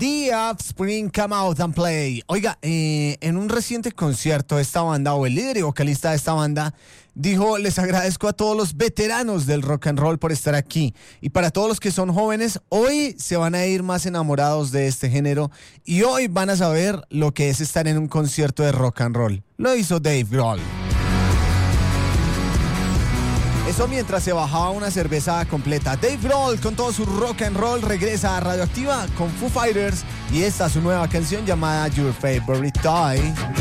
The Offspring, Come Out and Play. Oiga, en un reciente concierto esta banda, o el líder y vocalista de esta banda, dijo: les agradezco a todos los veteranos del rock and roll por estar aquí. Y para todos los que son jóvenes, hoy se van a ir más enamorados de este género y hoy van a saber lo que es estar en un concierto de rock and roll. Lo hizo Dave Grohl. Eso mientras se bajaba una cerveza completa. Dave Grohl, con todo su rock and roll, regresa a Radioactiva con Foo Fighters y esta es su nueva canción llamada Your Favorite Toy.